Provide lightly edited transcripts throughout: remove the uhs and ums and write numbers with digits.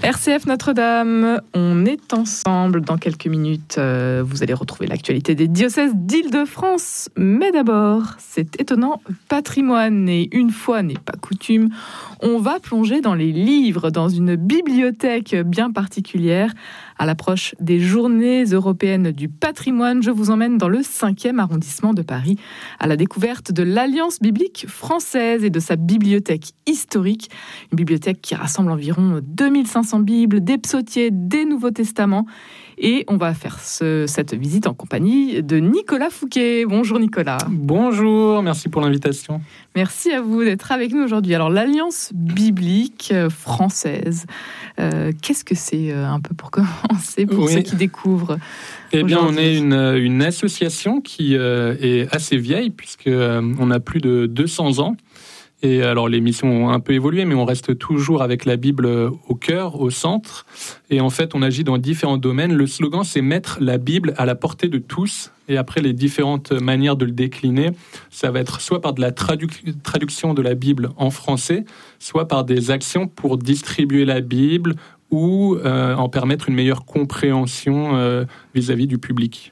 RCF Notre-Dame, on est ensemble dans quelques minutes. Vous allez retrouver l'actualité des diocèses d'Île-de-France. Mais d'abord, cet étonnant patrimoine. Et une fois n'est pas coutume, on va plonger dans les livres, dans une bibliothèque bien particulière. À l'approche des Journées européennes du patrimoine, je vous emmène dans le 5e arrondissement de Paris, à la découverte de l'Alliance biblique française et de sa bibliothèque historique. Une bibliothèque qui rassemble environ 2500 Bibles, des psautiers, des Nouveaux Testaments. Et on va faire cette visite en compagnie de Nicolas Fouquet. Bonjour Nicolas. Bonjour, merci pour l'invitation. Merci à vous d'être avec nous aujourd'hui. Alors l'Alliance biblique française, qu'est-ce que c'est un peu pour commencer, pour ceux qui découvrent? Eh bien, on est une association qui est assez vieille, puisqu'on a plus de 200 ans. Et alors, les missions ont un peu évolué, mais on reste toujours avec la Bible au cœur, au centre. Et en fait, on agit dans différents domaines. Le slogan, c'est mettre la Bible à la portée de tous. Et après, les différentes manières de le décliner, ça va être soit par de la traduction de la Bible en français, soit par des actions pour distribuer la Bible ou en permettre une meilleure compréhension vis-à-vis du public.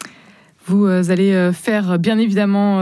Vous allez faire bien évidemment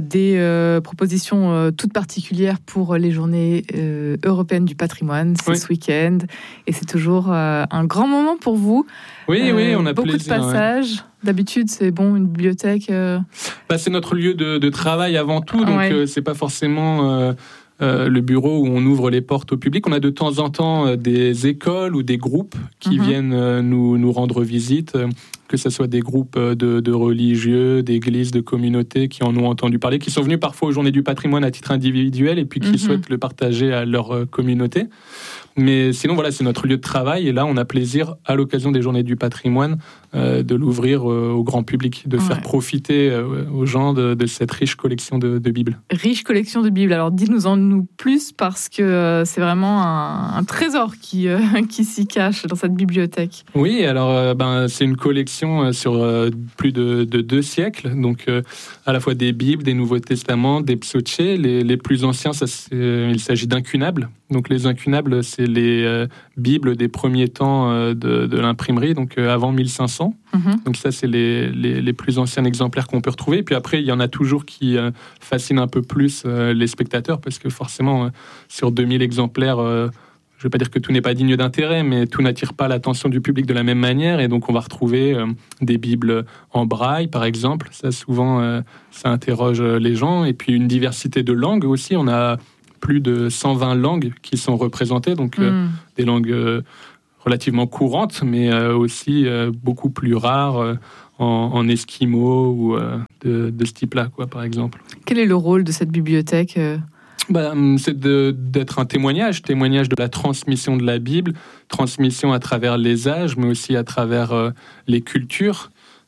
des propositions toutes particulières pour les Journées européennes du patrimoine. C'est ce week-end et c'est toujours un grand moment pour vous. Oui, on a beaucoup plaisir, de passages. Ouais. D'habitude, c'est une bibliothèque. C'est notre lieu de travail avant tout, donc c'est pas forcément le bureau où on ouvre les portes au public. On a de temps en temps des écoles ou des groupes qui viennent nous rendre visite, que ce soit des groupes de religieux, d'églises, de communautés qui en ont entendu parler, qui sont venus parfois aux Journées du patrimoine à titre individuel et puis qui souhaitent le partager à leur communauté. Mais sinon, voilà, c'est notre lieu de travail. Et là, on a plaisir, à l'occasion des Journées du patrimoine, de l'ouvrir au grand public, de faire profiter aux gens de cette riche collection de Bibles. Riche collection de Bibles. Alors, dites-nous-en plus, parce que c'est vraiment un trésor qui s'y cache dans cette bibliothèque. Oui, alors, c'est une collection sur plus de 2 siècles. Donc, à la fois des Bibles, des Nouveaux Testaments, des psautiers. Les plus anciens, il s'agit d'incunables. Donc, les incunables, c'est les Bibles des premiers temps de l'imprimerie, donc avant 1500. Donc ça, c'est les plus anciens exemplaires qu'on peut retrouver. Et puis après, il y en a toujours qui fascinent un peu plus les spectateurs, parce que forcément, sur 2000 exemplaires, je ne vais pas dire que tout n'est pas digne d'intérêt, mais tout n'attire pas l'attention du public de la même manière. Et donc, on va retrouver des Bibles en braille, par exemple. Ça, souvent, ça interroge les gens. Et puis, une diversité de langues aussi. On a plus de 120 langues qui sont représentées, donc des langues relativement courantes, mais aussi beaucoup plus rares en esquimau ou de ce type-là, par exemple. Quel est le rôle de cette bibliothèque ? C'est d'être un témoignage de la transmission de la Bible, transmission à travers les âges, mais aussi à travers les cultures.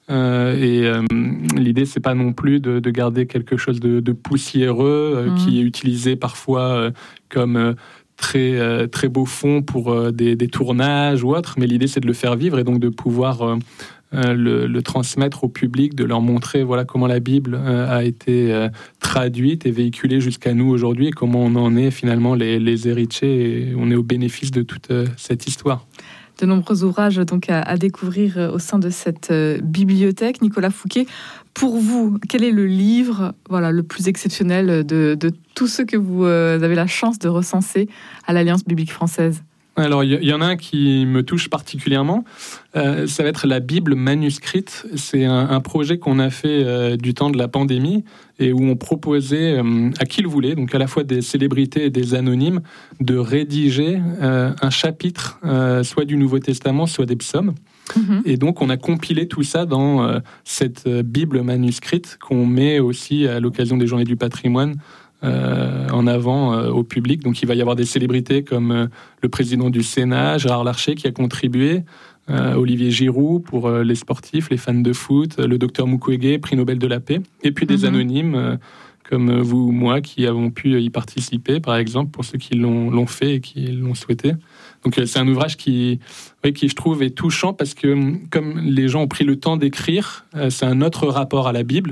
L'idée, c'est pas non plus de garder quelque chose de poussiéreux qui est utilisé parfois comme très, très beau fond pour des tournages ou autre, mais l'idée, c'est de le faire vivre et donc de pouvoir le transmettre au public, de leur montrer comment la Bible a été traduite et véhiculée jusqu'à nous aujourd'hui et comment on en est finalement les héritiers et on est au bénéfice de toute cette histoire. De nombreux ouvrages donc à découvrir au sein de cette bibliothèque. Nicolas Fouquet, pour vous, quel est le livre le plus exceptionnel de tous ceux que vous avez la chance de recenser à l'Alliance biblique française ? Alors, il y en a un qui me touche particulièrement. Ça va être la Bible manuscrite. C'est un projet qu'on a fait du temps de la pandémie et où on proposait à qui le voulait, donc à la fois des célébrités et des anonymes, de rédiger un chapitre, soit du Nouveau Testament, soit des psaumes. Et donc, on a compilé tout ça dans cette Bible manuscrite qu'on met aussi à l'occasion des Journées du patrimoine en avant au public. Donc il va y avoir des célébrités comme le président du Sénat, Gérard Larcher, qui a contribué, Olivier Giroud pour les sportifs, les fans de foot, le docteur Mukwege, prix Nobel de la paix, et puis des anonymes comme vous ou moi qui avons pu y participer, par exemple, pour ceux qui l'ont fait et qui l'ont souhaité. Donc c'est un ouvrage qui je trouve est touchant parce que comme les gens ont pris le temps d'écrire, c'est un autre rapport à la Bible.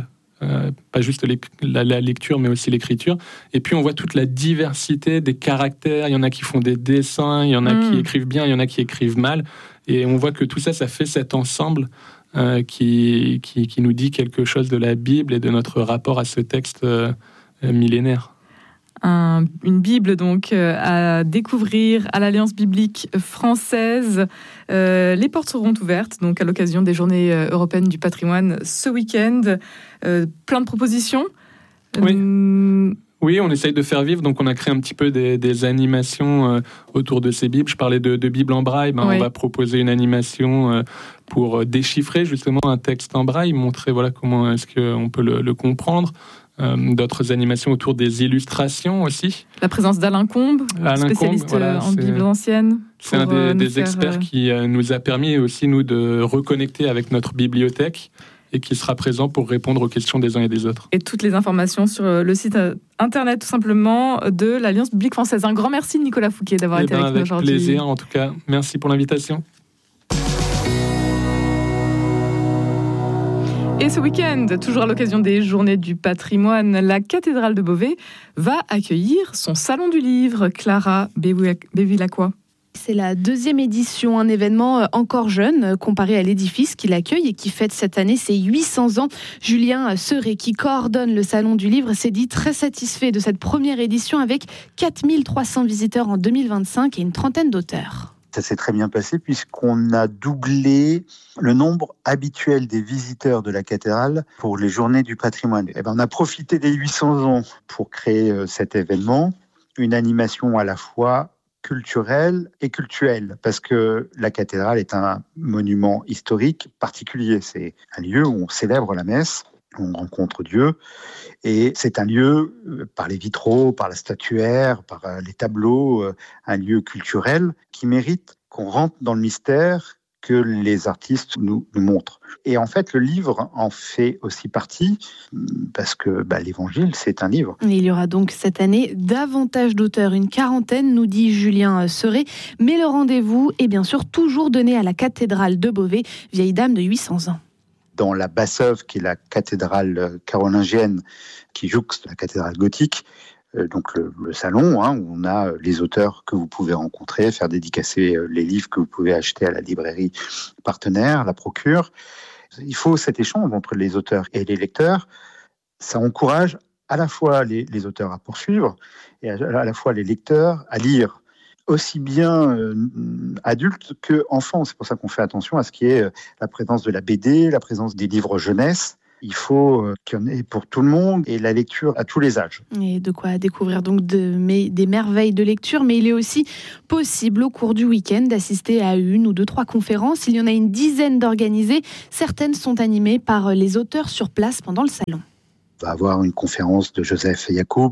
pas juste la lecture, mais aussi l'écriture. Et puis on voit toute la diversité des caractères. Il y en a qui font des dessins, il y en a qui écrivent bien, il y en a qui écrivent mal. Et on voit que tout ça, ça fait cet ensemble qui nous dit quelque chose de la Bible et de notre rapport à ce texte millénaire. Une Bible donc à découvrir à l'Alliance biblique française. Les portes seront ouvertes donc à l'occasion des Journées européennes du patrimoine ce week-end. Plein de propositions. Oui, on essaye de faire vivre, donc on a créé un petit peu des animations autour de ces Bibles. Je parlais de Bible en braille, on va proposer une animation pour déchiffrer justement un texte en braille, montrer comment est-ce qu'on peut le comprendre. D'autres animations autour des illustrations aussi. La présence d'Alain Combe, spécialiste en Bible ancienne. C'est un des experts qui nous a permis aussi, nous, de reconnecter avec notre bibliothèque et qui sera présent pour répondre aux questions des uns et des autres. Et toutes les informations sur le site internet, tout simplement, de l'Alliance biblique française. Un grand merci, Nicolas Fouquet, d'avoir été avec nous aujourd'hui. Avec plaisir, en tout cas. Merci pour l'invitation. Et ce week-end, toujours à l'occasion des Journées du patrimoine, la cathédrale de Beauvais va accueillir son Salon du livre. Clara Bevilacqua. C'est la 2e édition, un événement encore jeune comparé à l'édifice qui l'accueille et qui fête cette année ses 800 ans. Julien Serret, qui coordonne le Salon du Livre, s'est dit très satisfait de cette première édition avec 4300 visiteurs en 2025 et une trentaine d'auteurs. Ça s'est très bien passé puisqu'on a doublé le nombre habituel des visiteurs de la cathédrale pour les Journées du patrimoine. On a profité des 800 ans pour créer cet événement, une animation à la fois culturelle et cultuelle, parce que la cathédrale est un monument historique particulier. C'est un lieu où on célèbre la messe, on rencontre Dieu, et c'est un lieu, par les vitraux, par la statuaire, par les tableaux, un lieu culturel qui mérite qu'on rentre dans le mystère que les artistes nous montrent. Et en fait, le livre en fait aussi partie, parce que l'Évangile, c'est un livre. Et il y aura donc cette année davantage d'auteurs, une quarantaine, nous dit Julien Serret. Mais le rendez-vous est bien sûr toujours donné à la cathédrale de Beauvais, vieille dame de 800 ans. Dans la Basse-Œuvre, qui est la cathédrale carolingienne, qui jouxte la cathédrale gothique, donc le salon, où on a les auteurs que vous pouvez rencontrer, faire dédicacer les livres que vous pouvez acheter à la librairie partenaire, la Procure. Il faut cet échange entre les auteurs et les lecteurs. Ça encourage à la fois les auteurs à poursuivre et à la fois les lecteurs à lire, aussi bien adultes qu'enfants. C'est pour ça qu'on fait attention à ce qui est la présence de la BD, la présence des livres jeunesse. Il faut qu'il y en ait pour tout le monde et la lecture à tous les âges. Et de quoi découvrir donc des merveilles de lecture, mais il est aussi possible au cours du week-end d'assister à 1 ou 2, 3 conférences. Il y en a une dizaine d'organisées. Certaines sont animées par les auteurs sur place pendant le salon. On va avoir une conférence de Joseph Yacoub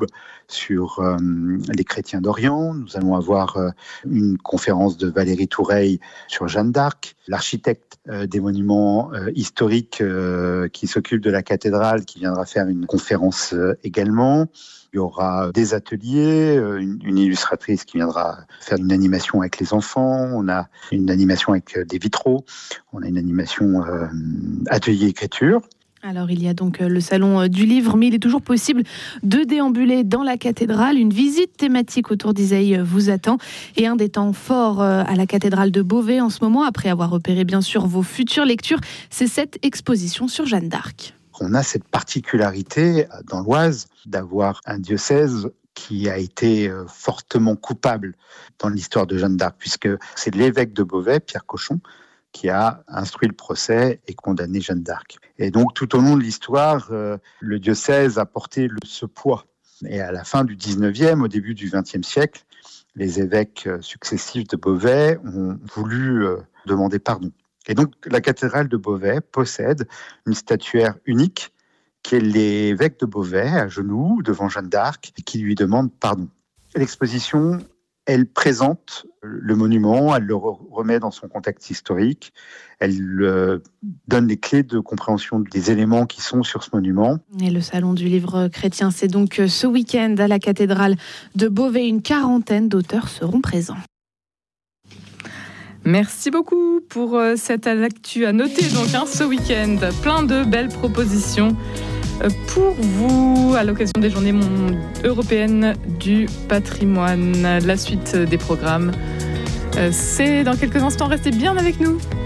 sur les chrétiens d'Orient. Nous allons avoir une conférence de Valérie Toureille sur Jeanne d'Arc, l'architecte des monuments historiques qui s'occupe de la cathédrale, qui viendra faire une conférence également. Il y aura des ateliers, une illustratrice qui viendra faire une animation avec les enfants. On a une animation avec des vitraux. On a une animation atelier écriture. Alors il y a donc le salon du livre, mais il est toujours possible de déambuler dans la cathédrale. Une visite thématique autour d'Isaïe vous attend. Et un des temps forts à la cathédrale de Beauvais en ce moment, après avoir repéré bien sûr vos futures lectures, c'est cette exposition sur Jeanne d'Arc. On a cette particularité dans l'Oise d'avoir un diocèse qui a été fortement coupable dans l'histoire de Jeanne d'Arc, puisque c'est l'évêque de Beauvais, Pierre Cochon, qui a instruit le procès et condamné Jeanne d'Arc. Et donc, tout au long de l'histoire, le diocèse a porté ce poids. Et à la fin du 19e, au début du 20e siècle, les évêques successifs de Beauvais ont voulu demander pardon. Et donc, la cathédrale de Beauvais possède une statuaire unique qui est l'évêque de Beauvais, à genoux, devant Jeanne d'Arc, et qui lui demande pardon. L'exposition, elle présente le monument, elle le remet dans son contexte historique, elle donne les clés de compréhension des éléments qui sont sur ce monument. Et le Salon du livre chrétien, c'est donc ce week-end à la cathédrale de Beauvais. Une quarantaine d'auteurs seront présents. Merci beaucoup pour cette actu à noter donc ce week-end. Plein de belles propositions pour vous à l'occasion des journées européennes du patrimoine. La suite des programmes, c'est dans quelques instants. Restez bien avec nous.